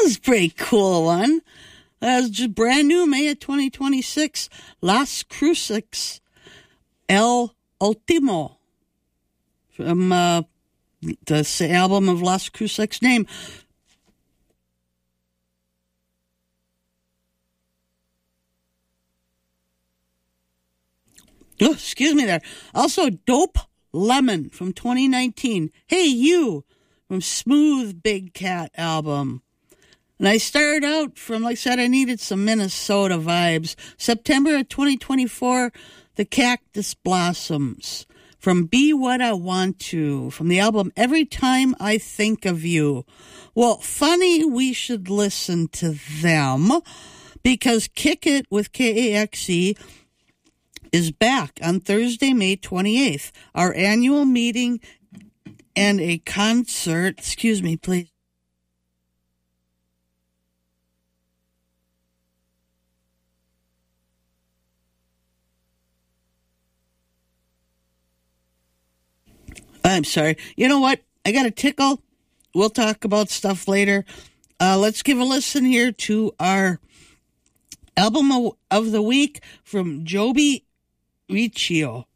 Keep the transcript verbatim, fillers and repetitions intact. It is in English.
was a pretty cool one. That was just brand new, May of twenty twenty-six. Las Cruces, El Ultimo. From uh, the album of Las Cruces name. Oh, excuse me there. Also, Dope Lemon from twenty nineteen. Hey You from Smooth Big Cat album. And I started out from, like I said, I needed some Minnesota vibes. September of twenty twenty-four, The Cactus Blossoms from Be What I Want To, from the album Every Time I Think of You. Well, funny we should listen to them because Kick It with K A X E is back on Thursday, May twenty-eighth. Our annual meeting and a concert. Excuse me, please. I'm sorry. You know what? I got a tickle. We'll talk about stuff later. Uh, let's give a listen here to our album of the week from Joby Riccio.